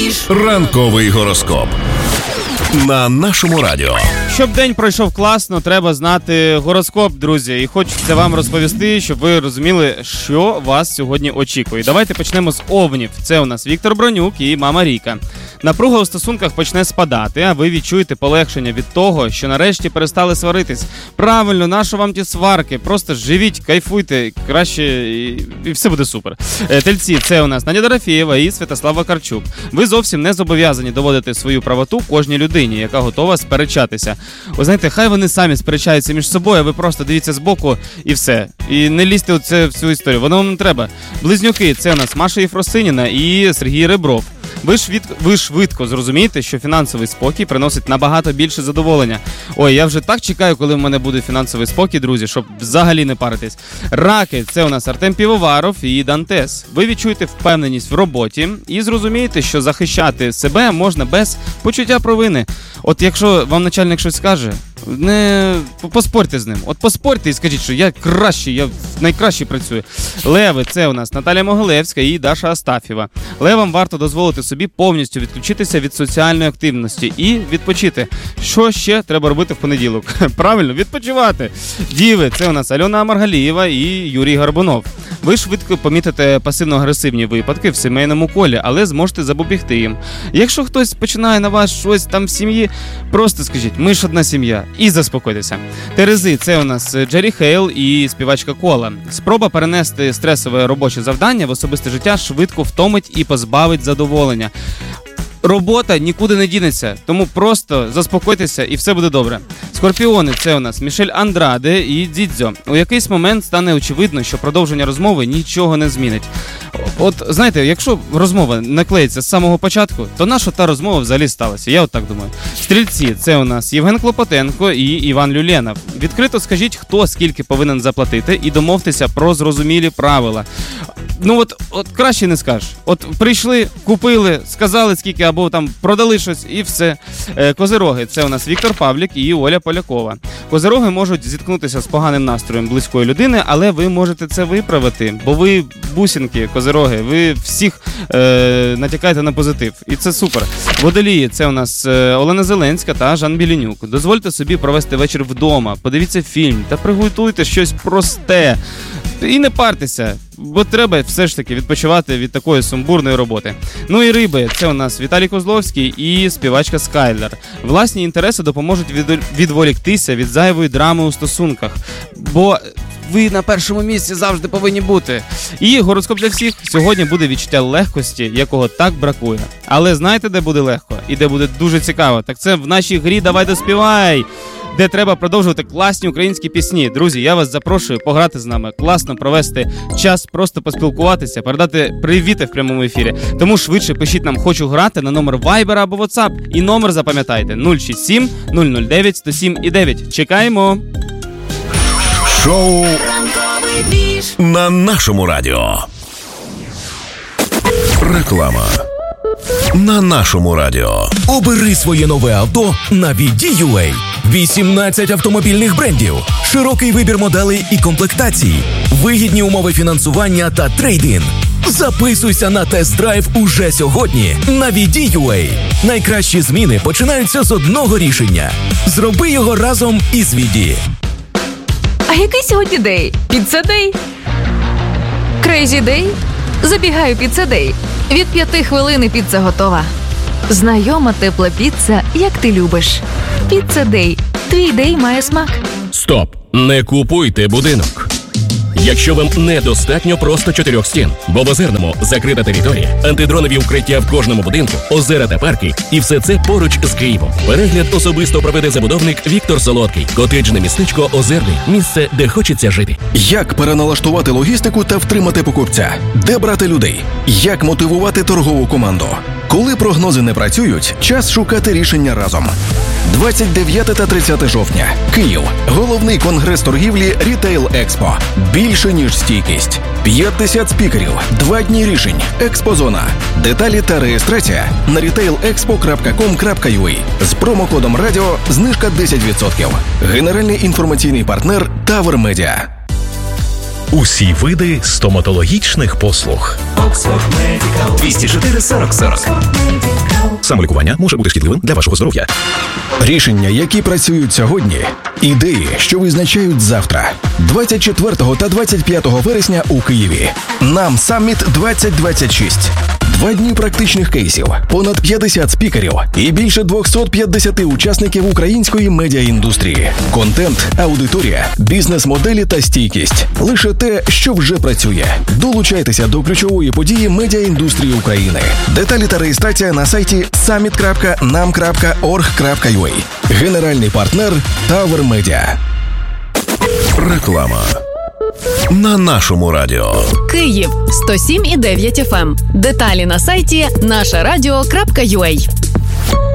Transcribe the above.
Ранковий гороскоп на нашому радіо. Щоб день пройшов класно, треба знати гороскоп, друзі. І хочеться вам розповісти, щоб ви розуміли, що вас сьогодні очікує. Давайте почнемо з овнів. Це у нас Віктор Бронюк і мама Ріка. Напруга у стосунках почне спадати, а ви відчуєте полегшення від того, що нарешті перестали сваритись. Правильно, нащо вам ті сварки? Просто живіть, кайфуйте, краще і все буде супер. Тельці, це у нас Надя Дорофєєва і Святослав Вакарчук. Ви зовсім не зобов'язані доводити свою правоту кожній людині, яка готова сперечатися. Ви знаєте, хай вони самі сперечаються між собою, а ви просто дивіться збоку і все. І не лізьте в цю історію, воно вам не треба. Близнюки, це у нас Маша Єфросиніна і Сергій Ребров. Ви швидко зрозумієте, що фінансовий спокій приносить набагато більше задоволення. Ой, я вже так чекаю, коли в мене буде фінансовий спокій, друзі, щоб взагалі не паритись. Раки, це у нас Артем Півоваров і Дантес. Ви відчуєте впевненість в роботі і зрозумієте, що захищати себе можна без почуття провини. От якщо вам начальник щось скаже, не поспорте з ним. От поспорте і скажіть, що я кращий, я найкраще працюю. Леви, це у нас Наталя Могилевська і Даша Астафєва. Левам варто дозволити собі повністю відключитися від соціальної активності і відпочити. Що ще треба робити в понеділок? Правильно, відпочивати. Діви, це у нас Альона Маргалієва і Юрій Горбунов. Ви швидко помітите пасивно-агресивні випадки в сімейному колі, але зможете запобігти їм. Якщо хтось починає на вас щось там в сім'ї, просто скажіть, ми ж одна сім'я, і заспокойтеся. Терези, це у нас Джері Хейл і співачка Кола. Спроба перенести стресове робоче завдання в особисте життя швидко втомить і позбавить задоволення. Робота нікуди не дінеться, тому просто заспокойтеся і все буде добре. Скорпіони, це у нас Мішель Андраде і Дідзьо. У якийсь момент стане очевидно, що продовження розмови нічого не змінить. От, знаєте, якщо розмова не клеїться з самого початку, то наша та розмова взагалі сталася? Я от так думаю. Стрільці, це у нас Євген Клопотенко і Іван Люленов. Відкрито скажіть, хто скільки повинен заплатити і домовтеся про зрозумілі правила. Ну от краще не скажеш. От прийшли, купили, сказали скільки, або там продали щось і все. Козироги, це у нас Віктор Павлік і Оля Полякова. Козироги можуть зіткнутися з поганим настроєм близької людини, але ви можете це виправити, бо ви бусинки, козироги, ви всіх натякаєте на позитив. І це супер. Водолії, це у нас Олена Зеленська та Жан Білінюк. Дозвольте собі провести вечір вдома, подивіться фільм та приготуйте щось просте. І не партеся, бо треба все ж таки відпочивати від такої сумбурної роботи. Ну і риби, це у нас Віталій Козловський і співачка Скайлер. Власні інтереси допоможуть відволіктися від зайвої драми у стосунках, бо ви на першому місці завжди повинні бути. І гороскоп для всіх. Сьогодні буде відчуття легкості, якого так бракує. Але знаєте, де буде легко і де буде дуже цікаво? Так це в нашій грі «Давай доспівай», де треба продовжувати класні українські пісні. Друзі, я вас запрошую пограти з нами, класно провести час, просто поспілкуватися, передати привіти в прямому ефірі. Тому швидше пишіть нам «Хочу грати» на номер Viber або WhatsApp. І номер запам'ятайте 067 009 107 і 9. Чекаємо! Шоу на нашому радіо. Реклама на нашому радіо. Обери своє нове авто на VD.UA. 18 автомобільних брендів, широкий вибір моделей і комплектацій, вигідні умови фінансування та трейд-ін. Записуйся на тест-драйв уже сьогодні на VD.UA. Найкращі зміни починаються з одного рішення. Зроби його разом із VD. А який сьогодні день? Піцца-дей? Крейзі-дей? Забігаю піцца-дей. Від 5 хвилин піца готова. Знайома тепла піца, як ти любиш. Піцца-дей. Твій дей має смак. Стоп! Не купуйте будинок. Якщо вам недостатньо просто 4 стін, бо в Озерному закрита територія, антидронові укриття в кожному будинку, озера та парки, і все це поруч з Києвом. Перегляд особисто проведе забудовник Віктор Солодкий. Котеджне містечко Озерний. Місце, де хочеться жити. Як переналаштувати логістику та втримати покупця? Де брати людей? Як мотивувати торгову команду? Коли прогнози не працюють, час шукати рішення разом. 29 та 30 жовтня. Київ. Головний конгрес торгівлі Retail Expo. Більше, ніж стійкість. 50 спікерів. 2 дні рішень. Експозона. Деталі та реєстрація на retailexpo.com.ua. З промокодом радіо знижка 10%. Генеральний інформаційний партнер Tower Media. Усі види стоматологічних послуг. 204 40 40. Самолікування може бути шкідливим для вашого здоров'я. Рішення, які працюють сьогодні. Ідеї, що визначають завтра. 24 та 25 вересня у Києві. Нам Самміт 2026. 2 дні практичних кейсів, понад 50 спікерів і більше 250 учасників української медіаіндустрії. Контент, аудиторія, бізнес-моделі та стійкість. Лише те, що вже працює. Долучайтеся до ключової події медіаіндустрії України. Деталі та реєстрація на сайті summit.nam.org.ua. Генеральний партнер Tower Media. Реклама. На нашому радіо. Київ 107,9 FM. Деталі на сайті нашарадіо.ua.